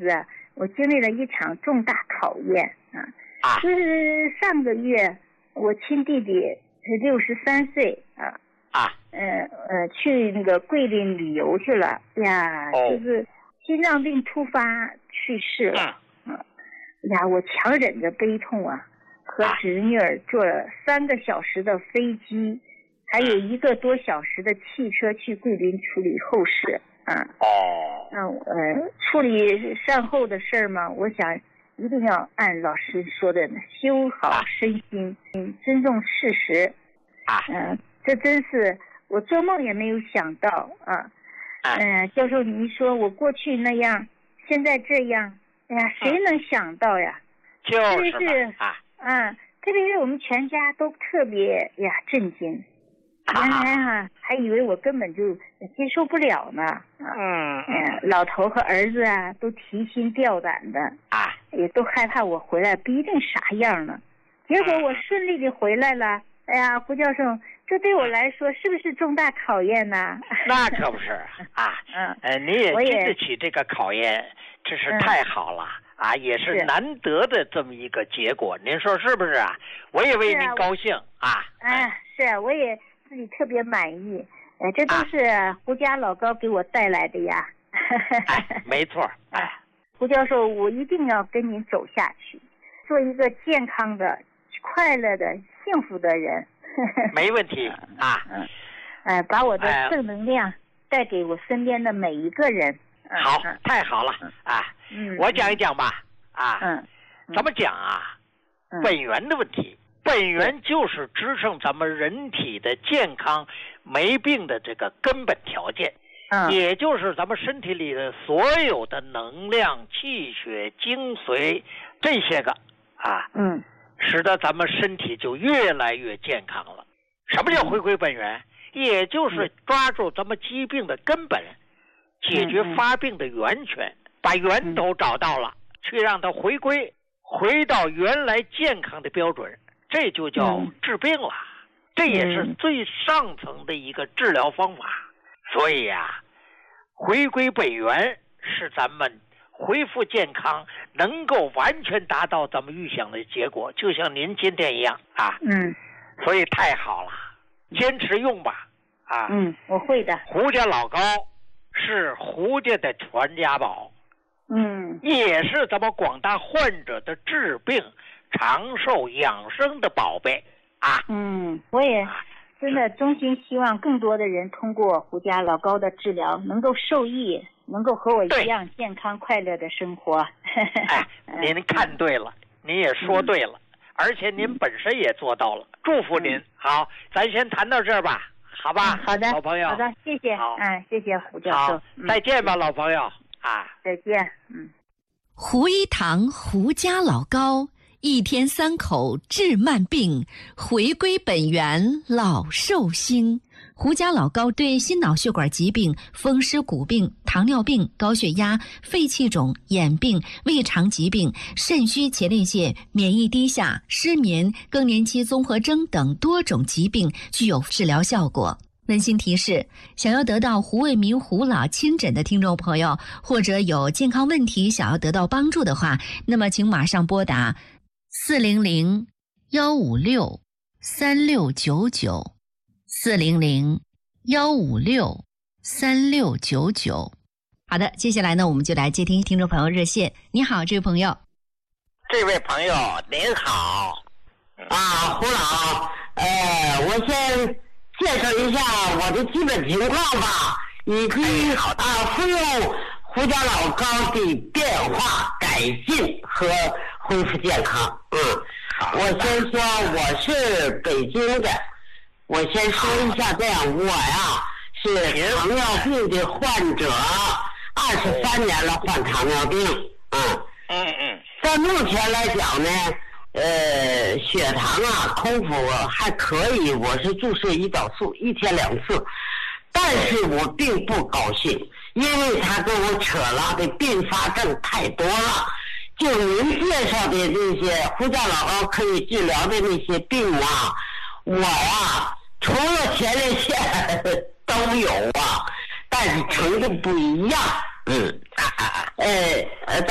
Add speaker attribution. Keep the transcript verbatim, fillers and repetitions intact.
Speaker 1: 子啊，我经历了一场重大考验啊。
Speaker 2: 啊，
Speaker 1: 就是上个月我亲弟弟是六十三岁啊。
Speaker 2: 啊。
Speaker 1: 呃呃，去那个桂林旅游去了呀，
Speaker 2: 哦、
Speaker 1: 就是心脏病突发去世了。
Speaker 2: 嗯。
Speaker 1: 啊呀，我强忍着悲痛啊，和侄女儿坐了三个小时的飞机，还有一个多小时的汽车去桂林处理后事啊。
Speaker 2: 哦。
Speaker 1: 嗯呃，处理善后的事儿嘛，我想一定要按老师说的修好身心，嗯，尊重事实。
Speaker 2: 啊。
Speaker 1: 嗯、呃，这真是我做梦也没有想到啊。嗯、呃，教授，您说我过去那样，现在这样。哎呀，谁能想到呀？
Speaker 2: 就是
Speaker 1: 特别是
Speaker 2: 啊，
Speaker 1: 嗯，特别是我们全家都特别呀震惊，原来啊还以为我根本就接受不了呢。
Speaker 2: 嗯
Speaker 1: 嗯，老头和儿子啊都提心吊胆的
Speaker 2: 啊，
Speaker 1: 也都害怕我回来不一定啥样呢。结果我顺利的回来了。哎呀，胡教授，这对我来说是不是重大考验呢？
Speaker 2: 那可不是啊。
Speaker 1: 嗯，
Speaker 2: 呃，你也经得起这个考验，这是太好了。嗯啊，也是难得的这么一个结果，您说是不是啊？我也为您高兴啊！
Speaker 1: 哎、啊，是啊，我也自己特别满意。哎，这都是胡家老高给我带来的呀。
Speaker 2: 哎，没错。哎，
Speaker 1: 胡教授，我一定要跟您走下去，做一个健康的、快乐的、幸福的人。
Speaker 2: 没问题啊。
Speaker 1: 嗯，哎、呃，把我的正能量带给我身边的每一个人。
Speaker 2: 好，太好了啊！
Speaker 1: 嗯，
Speaker 2: 我讲一讲吧。啊，
Speaker 1: 嗯，
Speaker 2: 怎么讲啊？
Speaker 1: 嗯、
Speaker 2: 本源的问题，本源就是支撑咱们人体的健康、没病的这个根本条件。
Speaker 1: 嗯，
Speaker 2: 也就是咱们身体里的所有的能量、气血、精髓这些个啊，
Speaker 1: 嗯，
Speaker 2: 使得咱们身体就越来越健康了。什么叫回归本源？嗯、也就是抓住咱们疾病的根本。解决发病的源泉，嗯、把源头找到了，嗯、去让它回归，回到原来健康的标准，这就叫治病了。嗯、这也是最上层的一个治疗方法。嗯、所以呀、啊，回归本源是咱们恢复健康，能够完全达到咱们预想的结果，就像您今天一样啊。
Speaker 1: 嗯，
Speaker 2: 所以太好了，坚持用吧。啊，
Speaker 1: 嗯，我会的。
Speaker 2: 胡家老高。是胡家的传家宝，
Speaker 1: 嗯，
Speaker 2: 也是咱们广大患者的治病、长寿、养生的宝贝啊。
Speaker 1: 嗯，我也真的衷心希望更多的人通过胡家老高的治疗，能够受益，能够和我一样健康快乐的生活。
Speaker 2: 哎，您看对了，您也说对了，嗯、而且您本身也做到了，祝福您。嗯、好，咱先谈到这儿吧。好吧、
Speaker 1: 嗯，好的，
Speaker 2: 老朋友，
Speaker 1: 好的，谢谢，嗯，谢谢胡教授，
Speaker 2: 嗯、再见吧，老朋友啊，
Speaker 1: 再见，嗯。
Speaker 3: 胡一堂胡家老高，一天三口治慢病，回归本源老寿星。胡家老高对心脑血管疾病、风湿骨病、糖尿病、高血压、肺气肿、眼病、胃肠疾病、肾虚前列腺、免疫低下、失眠、更年期综合征等多种疾病具有治疗效果。温馨提示：想要得到胡卫民胡老亲诊的听众朋友，或者有健康问题想要得到帮助的话，那么请马上拨打四零零幺五六三六九九。四零零幺五六三六九九。好的，接下来呢，我们就来接听听众朋友热线。你好，这位朋友。
Speaker 4: 这位朋友您好，啊，胡老，呃，我先介绍一下我的基本情况吧，以及啊，服用胡家老高的变化、改进和恢复健康。嗯，我先说我是北京的。我先说一下，这样我呀是糖尿病的患者，二十三年了，患糖尿病。嗯
Speaker 2: 嗯嗯，
Speaker 4: 在目前来讲呢，呃，血糖啊，空腹还可以，我是注射胰岛素，一天两次，但是我并不高兴，因为他跟我扯了的并发症太多了。就您介绍的那些胡家老高可以治疗的那些病啊，我呀。除了前列腺都有啊，但是程度不一样。嗯，呃呃。